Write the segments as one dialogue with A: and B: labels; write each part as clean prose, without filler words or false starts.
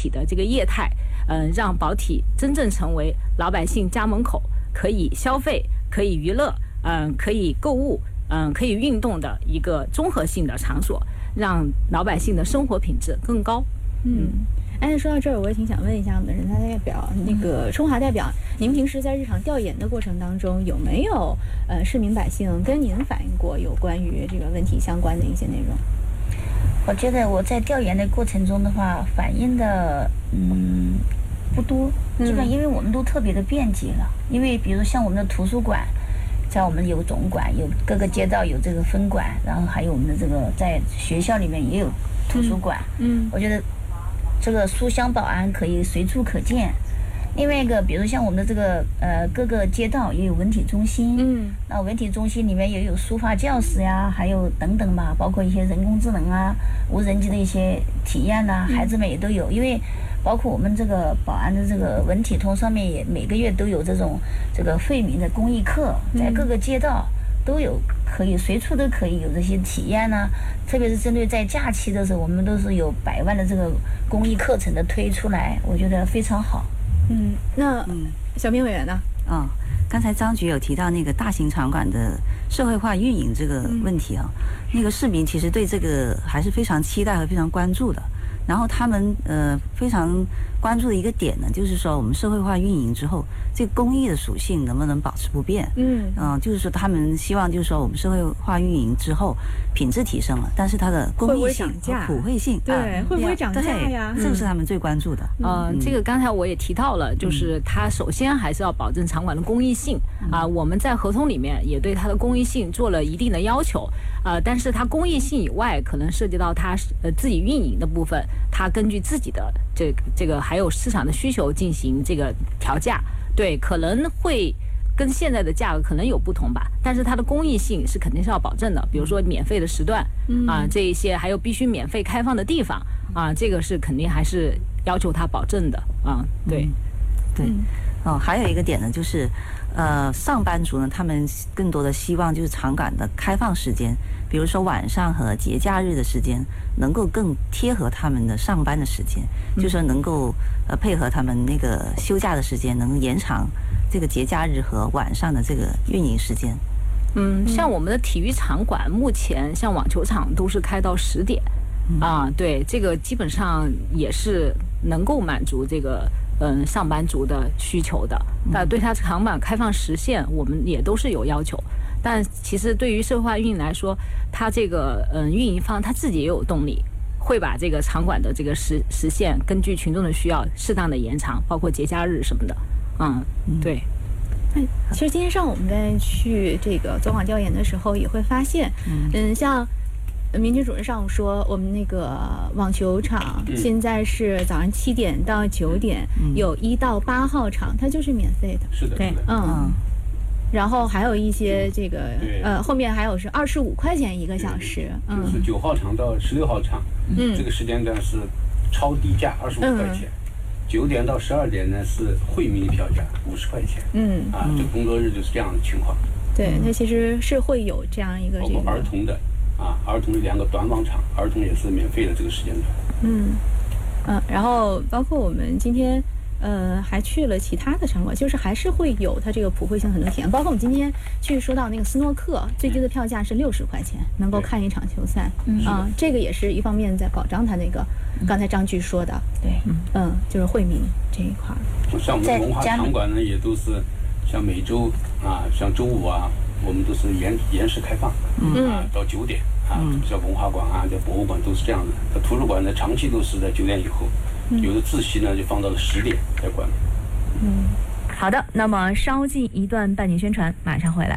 A: 体的这个业态，让宝体真正成为老百姓家门口可以消费、可以娱乐、可以购物、可以运动的一个综合性的场所，让老百姓的生活品质更高。
B: 说到这儿，我也挺想问一下我们的人大代表，那个春华代表，您平时在日常调研的过程当中，有没有市民百姓跟您反映过有关于这个问题相关的一些内容？
C: 我觉得我在调研的过程中的话，反映的不多，基本上因为我们都特别的便捷了。因为比如像我们的图书馆，在我们有总馆，有各个街道有这个分馆，然后还有我们的这个在学校里面也有图书馆。我觉得这个书香保安可以随处可见。另外一个，比如像我们的这个各个街道也有文体中心，那文体中心里面也有书法教室呀，还有等等吧，包括一些人工智能啊、无人机的一些体验呐，孩子们也都有。因为包括我们这个保安的这个文体通上面也每个月都有这个惠民的公益课，在各个街道都有，可以随处都可以有这些体验呢。特别是针对在假期的时候，我们都是有100万的这个公益课程的推出来，我觉得非常好。
B: 那小明委员呢？
D: 刚才张局有提到那个大型场馆的社会化运营这个问题啊，那个市民其实对这个还是非常期待和非常关注的。然后他们非常关注的一个点呢，就是说我们社会化运营之后，这个公益的属性能不能保持不变？就是说他们希望就是说我们社会化运营之后品质提升了，但是它的公益性和普惠性
B: 会不会涨价呀？
D: 这个是他们最关注的。
A: 这个刚才我也提到了，就是它首先还是要保证场馆的公益性我们在合同里面也对它的公益性做了一定的要求但是它公益性以外，可能涉及到它自己运营的部分，它根据自己的这个还有市场的需求进行这个调价，对，可能会跟现在的价格可能有不同吧，但是它的公益性是肯定是要保证的，比如说免费的时段这一些，还有必须免费开放的地方这个是肯定还是要求它保证的对。
D: 还有一个点呢，就是上班族呢，他们更多的希望就是场馆的开放时间，比如说晚上和节假日的时间，能够更贴合他们的上班的时间，就是说能够配合他们那个休假的时间，能延长这个节假日和晚上的这个运营时间。
A: 像我们的体育场馆，目前像网球场都是开到10点对，这个基本上也是能够满足这个上班族的需求的。但对它场馆开放时限，我们也都是有要求。但其实对于社会化运营来说，它这个运营方他自己也有动力，会把这个场馆的这个时限根据群众的需要适当的延长，包括节假日什么的。对。
B: 其实今天上午我们在去这个总馆调研的时候，也会发现，像民局主任上午说，我们那个网球场现在是早上7点到9点，有1到8号场，它就是免费的。
E: 是的，
A: 对，
B: 然后还有一些这个后面还有是25块钱1个小时，
E: 就是9号场到16号场，这个时间段是超底价25块钱。9点到12点呢是惠民票价50块钱，这工作日就是这样的情况。
B: 对，那其实是会有这样一个
E: 包括儿童的儿童的2个短网场，儿童也是免费的这个时间段。
B: 然后包括我们今天还去了其他的场馆，就是还是会有它这个普惠性很多体验，包括我们今天去说到那个斯诺克，最低的票价是60块钱，能够看一场球赛。这个也是一方面在保障它那个刚才张局说的，对，就是惠民这一块。
E: 像我们文化场馆呢，也都是像每周像周五我们都是延时开放，到9点像文化馆在博物馆都是这样的。图书馆呢，长期都是在9点以后，有的自习呢就放到了10点才关。
F: 好的，那么稍进一段半点宣传，马上回来。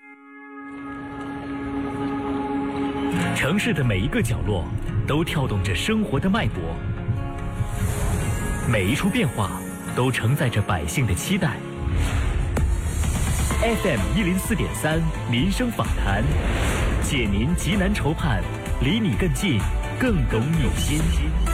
G: 城市的每一个角落都跳动着生活的脉搏，每一处变化都承载着百姓的期待。FM 104.3民生访谈，解您急难愁盼，离你更近，更懂你心。